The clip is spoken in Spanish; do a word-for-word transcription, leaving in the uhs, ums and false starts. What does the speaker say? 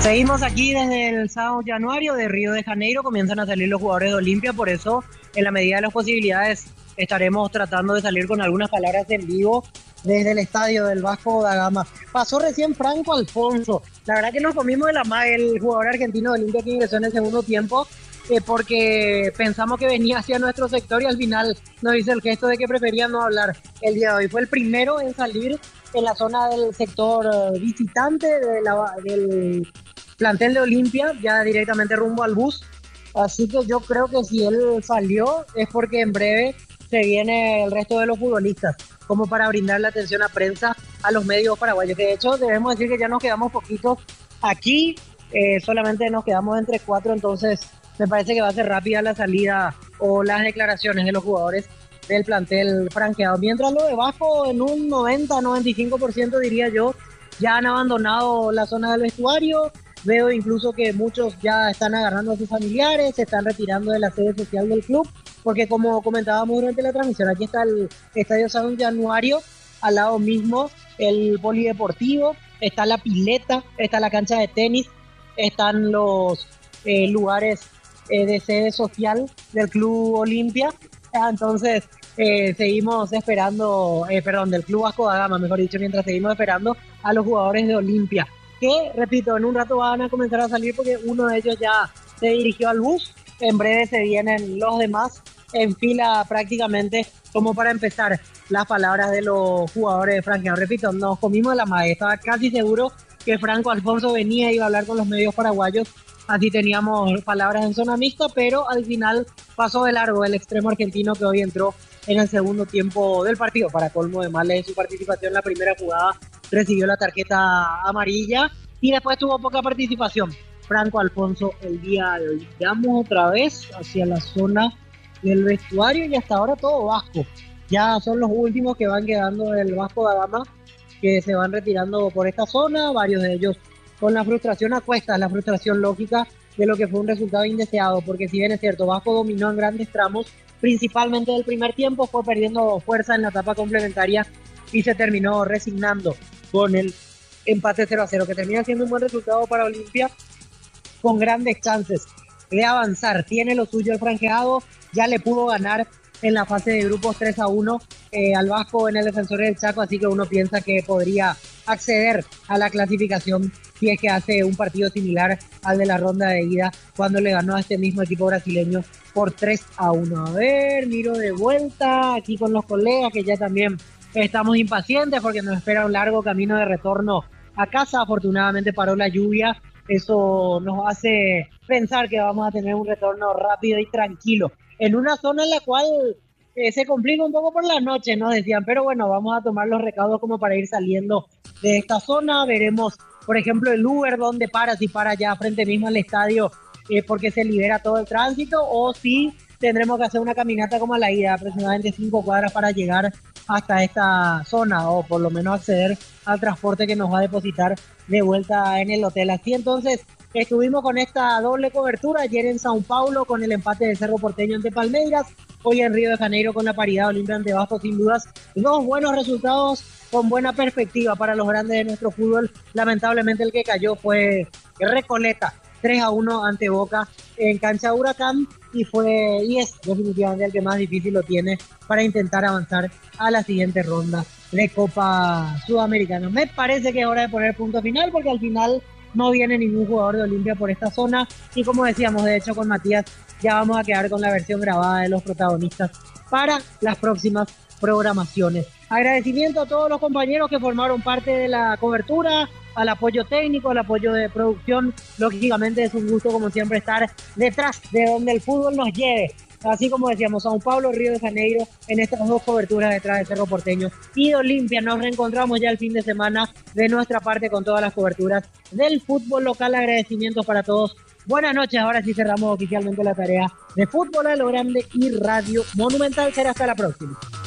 Seguimos aquí desde el sábado Januario de Río de Janeiro, comienzan a salir los jugadores de Olimpia, por eso en la medida de las posibilidades estaremos tratando de salir con algunas palabras en vivo desde el estadio del Vasco da Gama. Pasó recién Franco Alfonso, la verdad que nos comimos de la mano el jugador argentino de Olimpia que ingresó en el segundo tiempo, eh, porque pensamos que venía hacia nuestro sector y al final nos hizo el gesto de que prefería no hablar el día de hoy. Fue el primero en salir en la zona del sector uh, visitante de la, del plantel de Olimpia, ya directamente rumbo al bus. Así que yo creo que si él salió es porque en breve se viene el resto de los futbolistas, como para brindar la atención a prensa a los medios paraguayos. Que de hecho debemos decir que ya nos quedamos poquitos aquí, eh, solamente nos quedamos entre cuatro, entonces me parece que va a ser rápida la salida o las declaraciones de los jugadores del plantel franqueado. Mientras lo de Vasco en un noventa a noventa y cinco por ciento diría yo, ya han abandonado la zona del vestuario. Veo incluso que muchos ya están agarrando a sus familiares, se están retirando de la sede social del club, porque como comentábamos durante la transmisión, aquí está el Estadio San Januario, al lado mismo el polideportivo, está la pileta, está la cancha de tenis, están los eh, lugares eh, de sede social del Club Olimpia. Entonces eh, seguimos esperando, eh, perdón, del Club Vasco da Gama, mejor dicho, mientras seguimos esperando a los jugadores de Olimpia, que, repito, en un rato van a comenzar a salir porque uno de ellos ya se dirigió al bus. En breve se vienen los demás en fila prácticamente como para empezar las palabras de los jugadores de Franquia. Repito, nos comimos la madre, estaba casi seguro que Franco Alfonso venía y iba a hablar con los medios paraguayos, así teníamos palabras en zona mixta, pero al final pasó de largo el extremo argentino que hoy entró en el segundo tiempo del partido. Para colmo de males, en su participación en la primera jugada recibió la tarjeta amarilla y después tuvo poca participación Franco Alfonso el día de hoy. Vamos otra vez hacia la zona del vestuario y hasta ahora todo Vasco. Ya son los últimos que van quedando del Vasco da Gama, que se van retirando por esta zona, varios de ellos con la frustración a cuestas, la frustración lógica de lo que fue un resultado indeseado, porque si bien es cierto, Vasco dominó en grandes tramos, principalmente del primer tiempo, fue perdiendo fuerza en la etapa complementaria y se terminó resignando con el empate cero a cero, que termina siendo un buen resultado para Olimpia, con grandes chances de avanzar. Tiene lo suyo el franqueado, ya le pudo ganar en la fase de grupos tres a uno eh, al Vasco en el Defensor del Chaco, así que uno piensa que podría acceder a la clasificación si es que hace un partido similar al de la ronda de ida cuando le ganó a este mismo equipo brasileño por tres a uno. A ver, miro de vuelta aquí con los colegas que ya también estamos impacientes porque nos espera un largo camino de retorno a casa. Afortunadamente paró la lluvia, eso nos hace pensar que vamos a tener un retorno rápido y tranquilo en una zona en la cual eh, se complica un poco por la noche, nos decían, pero bueno, vamos a tomar los recaudos como para ir saliendo de esta zona. Veremos, por ejemplo, el Uber donde para, si para ya frente mismo al estadio eh, porque se libera todo el tránsito, o si tendremos que hacer una caminata como a la ida, aproximadamente cinco cuadras para llegar hasta esta zona, o por lo menos acceder al transporte que nos va a depositar de vuelta en el hotel. Así entonces estuvimos con esta doble cobertura, ayer en Sao Paulo con el empate de Cerro Porteño ante Palmeiras, hoy en Río de Janeiro con la paridad Olimpia ante Vasco. Sin dudas, dos buenos resultados con buena perspectiva para los grandes de nuestro fútbol. Lamentablemente el que cayó fue Recoleta, tres a uno ante Boca en cancha Huracán, y fue y es definitivamente el que más difícil lo tiene para intentar avanzar a la siguiente ronda de Copa Sudamericana. Me parece que es hora de poner punto final porque al final no viene ningún jugador de Olimpia por esta zona y, como decíamos, de hecho con Matías ya vamos a quedar con la versión grabada de los protagonistas para las próximas programaciones. Agradecimiento a todos los compañeros que formaron parte de la cobertura, al apoyo técnico, al apoyo de producción. Lógicamente es un gusto como siempre estar detrás de donde el fútbol nos lleve. Así como decíamos, Sao Paulo, Río de Janeiro, en estas dos coberturas detrás de Cerro Porteño y de Olimpia. Nos reencontramos ya el fin de semana de nuestra parte con todas las coberturas del fútbol local. Agradecimientos para todos. Buenas noches, ahora sí cerramos oficialmente la tarea de Fútbol a lo Grande y Radio Monumental. Será hasta la próxima.